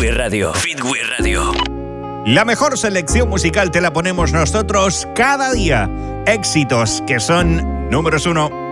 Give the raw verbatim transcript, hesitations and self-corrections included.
Fitway Radio. Fitway Radio. La mejor selección musical te la ponemos nosotros cada día. Éxitos que son números uno.